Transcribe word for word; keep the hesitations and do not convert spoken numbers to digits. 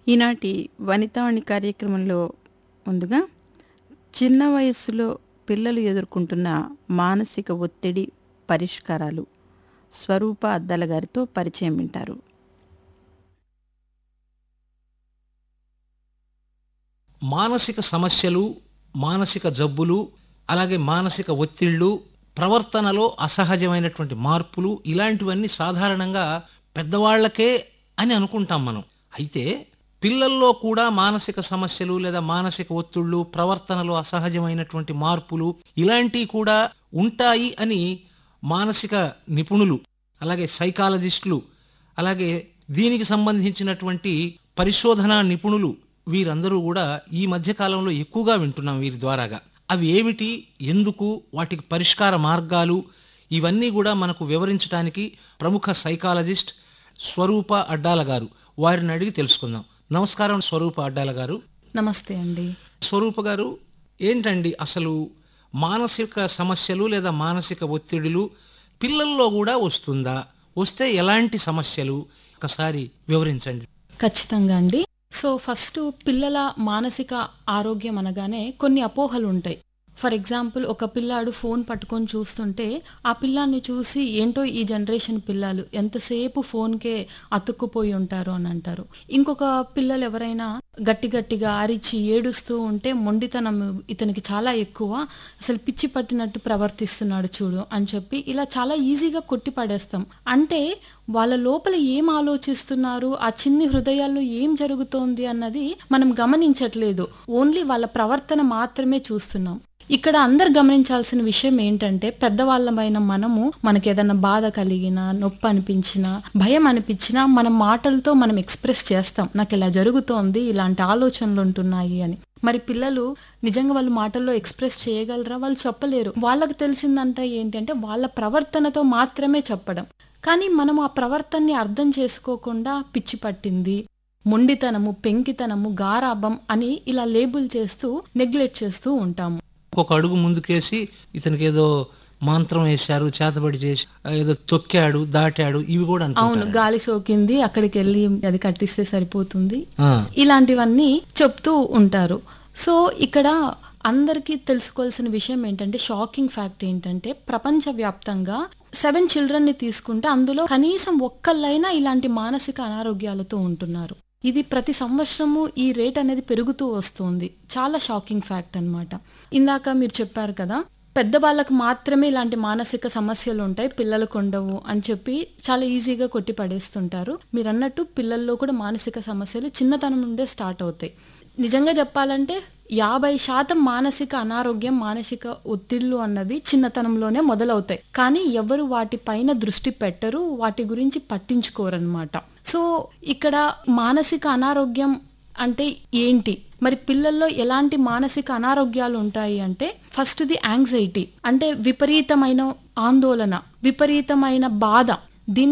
ఈనాటి వనితావాణి కార్యక్రమంలో ముందుగా చిన్న వయస్సులో పిల్లలు ఎదుర్కొంటున్న మానసిక ఒత్తిడి పరిష్కారాలు స్వరూప అద్దాల గారితో పరిచయం వింటారు. మానసిక సమస్యలు, మానసిక జబ్బులు, అలాగే మానసిక ఒత్తిళ్లు, ప్రవర్తనలో అసహజమైనటువంటి మార్పులు ఇలాంటివన్నీ సాధారణంగా పెద్దవాళ్లకే అని అనుకుంటాం మనం. అయితే పిల్లల్లో కూడా మానసిక సమస్యలు లేదా మానసిక ఒత్తిళ్లు, ప్రవర్తనలో అసహజమైనటువంటి మార్పులు ఇలాంటివి కూడా ఉంటాయి అని మానసిక నిపుణులు, అలాగే సైకాలజిస్టులు, అలాగే దీనికి సంబంధించినటువంటి పరిశోధనా నిపుణులు వీరందరూ కూడా ఈ మధ్య కాలంలో ఎక్కువగా వింటున్నాం వీరి ద్వారాగా. అవి ఏమిటి, ఎందుకు, వాటికి పరిష్కార మార్గాలు ఇవన్నీ కూడా మనకు వివరించడానికి ప్రముఖ సైకాలజిస్ట్ స్వరూప అడ్డాల గారు, వారిని అడిగి తెలుసుకుందాం. నమస్కారం స్వరూప అడ్డాల గారు. నమస్తే అండి. స్వరూప గారు, ఏంటండి అసలు మానసిక సమస్యలు లేదా మానసిక ఒత్తిడులు పిల్లల్లో కూడా వస్తుందా? వస్తే ఎలాంటి సమస్యలు ఒకసారి వివరించండి. ఖచ్చితంగా అండి. సో ఫస్ట్ పిల్లల మానసిక ఆరోగ్యం అనగానే కొన్ని అపోహలు ఉంటాయి. ఫర్ ఎగ్జాంపుల్, ఒక పిల్లాడు ఫోన్ పట్టుకొని చూస్తుంటే ఆ పిల్లాన్ని చూసి ఏంటో ఈ జనరేషన్ పిల్లలు ఎంతసేపు ఫోన్కే అతుక్కుపోయి ఉంటారు అని అంటారు. ఇంకొక పిల్లలు ఎవరైనా గట్టి గట్టిగా అరిచి ఏడుస్తూ ఉంటే మొండితనం ఇతనికి చాలా ఎక్కువ, అసలు పిచ్చి పట్టినట్టు ప్రవర్తిస్తున్నాడు చూడు అని చెప్పి ఇలా చాలా ఈజీగా కొట్టి పడేస్తాం. అంటే వాళ్ళ లోపల ఏం ఆలోచిస్తున్నారు, ఆ చిన్ని హృదయాల్లో ఏం జరుగుతోంది అన్నది మనం గమనించట్లేదు. ఓన్లీ వాళ్ళ ప్రవర్తన మాత్రమే చూస్తున్నాం. ఇక్కడ అందరు గమనించాల్సిన విషయం ఏంటంటే, పెద్దవాళ్ళమైన మనము మనకి ఏదైనా బాధ కలిగినా, నొప్పి అనిపించినా, భయం అనిపించినా మన మాటలతో మనం ఎక్స్ప్రెస్ చేస్తాం, నాకు ఇలా జరుగుతోంది, ఇలాంటి ఆలోచనలు ఉంటున్నాయి అని. మరి పిల్లలు నిజంగా వాళ్ళు మాటల్లో ఎక్స్ప్రెస్ చేయగలరా? వాళ్ళు చెప్పలేరు. వాళ్ళకు తెలిసిందంట ఏంటంటే వాళ్ళ ప్రవర్తనతో మాత్రమే చెప్పడం. కానీ మనం ఆ ప్రవర్తనని అర్థం చేసుకోకుండా పిచ్చి పట్టింది, మొండితనము, పెంకితనము, గారాబం అని ఇలా లేబుల్ చేస్తూ నెగ్లెక్ట్ చేస్తూ ఉంటాము. ఒక అడుగు ముందుకేసి ఇతనికి ఏదో మంత్రం వేశారు, చేతబడి చేసి ఏదో తొక్కాడు, దాటాడు, ఇవి కూడా అవును, గాలి సోకింది, అక్కడికి వెళ్ళి అది కట్టిస్తే సరిపోతుంది, ఇలాంటివన్నీ చెప్తూ ఉంటారు. సో ఇక్కడ అందరికీ తెలుసుకోవాల్సిన విషయం ఏంటంటే, షాకింగ్ ఫ్యాక్ట్ ఏంటంటే, ప్రపంచ వ్యాప్తంగా సెవెన్ చిల్డ్రన్ ని తీసుకుంటే అందులో కనీసం ఒక్కళ్ళైనా ఇలాంటి మానసిక అనారోగ్యాలతో ఉంటున్నారు. ఇది ప్రతి సంవత్సరము ఈ రేట్ అనేది పెరుగుతూ వస్తుంది. చాలా షాకింగ్ ఫ్యాక్ట్ అన్నమాట. ఇందాక మీరు చెప్పారు కదా, పెద్దవాళ్ళకు మాత్రమే ఇలాంటి మానసిక సమస్యలు ఉంటాయి, పిల్లలకు ఉండవు అని చెప్పి చాలా ఈజీగా కొట్టి పడేస్తుంటారు. మీరు అన్నట్టు పిల్లల్లో కూడా మానసిక సమస్యలు చిన్నతనం నుండే స్టార్ట్ అవుతాయి. నిజంగా చెప్పాలంటే యాభై శాతం మానసిక అనారోగ్యం, మానసిక ఒత్తిళ్లు అన్నవి చిన్నతనంలోనే మొదలవుతాయి. కానీ ఎవరు వాటి పైన దృష్టి పెట్టరు, వాటి గురించి పట్టించుకోరన్నమాట. సో ఇక్కడ మానసిక అనారోగ్యం అంటే ఏంటి, మరి పిల్లల్లో ఎలాంటి మానసిక అనారోగ్యాలు ఉంటాయి అంటే, ఫస్ట్ ది యాంగ్జైటీ, అంటే విపరీతమైన ఆందోళన, విపరీతమైన బాధ,